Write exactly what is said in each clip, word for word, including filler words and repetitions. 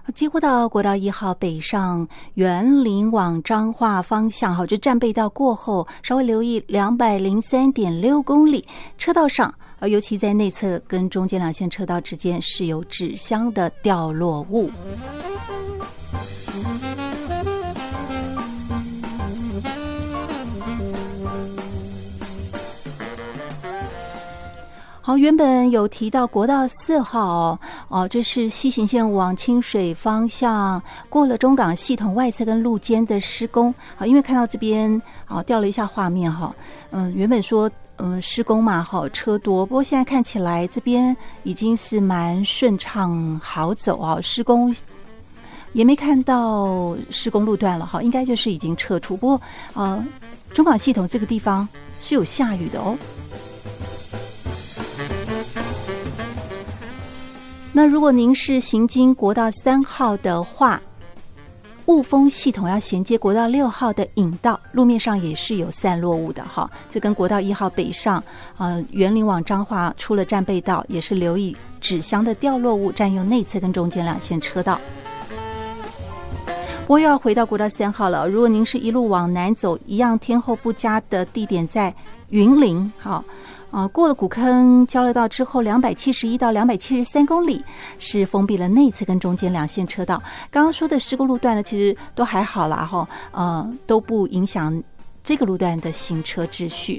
几乎到国道一号北上园林往彰化方向，好，就战备道过后，稍微留意两百零三点六公里，车道上，尤其在内侧跟中间两线车道之间是有纸箱的掉落物。好，原本有提到国道四号哦，哦，这是西行线往清水方向过了中港系统外侧跟路肩的施工。好，因为看到这边啊调了一下画面哈，嗯，原本说嗯施工嘛，好车多，不过现在看起来这边已经是蛮顺畅好走啊，施工也没看到施工路段了哈，应该就是已经撤出。不过呃中港系统这个地方是有下雨的哦。那如果您是行经国道三号的话，雾峰系统要衔接国道六号的引道，路面上也是有散落物的哈。这跟国道一号北上，呃，园林往彰化出了战备道，也是留意纸箱的掉落物占用内侧跟中间两线车道。我又要回到国道三号了。如果您是一路往南走，一样天候不佳的地点在云林，好。啊，过了古坑交流道之后，两百七十一到两百七十三公里是封闭了内侧跟中间两线车道。刚刚说的施工路段呢，其实都还好啦哈，呃，都不影响这个路段的行车秩序。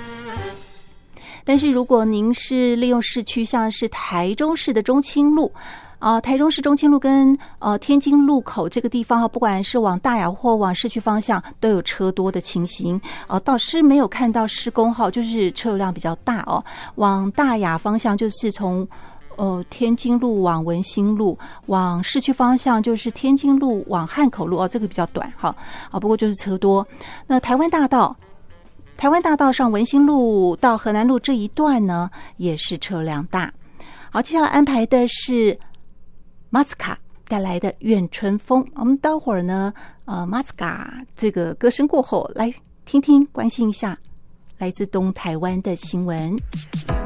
但是如果您是利用市区，像是台中市的中清路。啊，台中市中清路跟呃天津路口这个地方哈，不管是往大雅或往市区方向，都有车多的情形。呃，倒是没有看到施工哈，就是车流量比较大哦。往大雅方向就是从呃天津路往文心路，往市区方向就是天津路往汉口路哦，这个比较短哈。啊，不过就是车多。那台湾大道。台湾大道上文心路到河南路这一段呢，也是车辆大。好，接下来安排的是马斯卡带来的远春风。我们待会儿呢，呃，马斯卡这个歌声过后，来听听关心一下来自东台湾的新闻。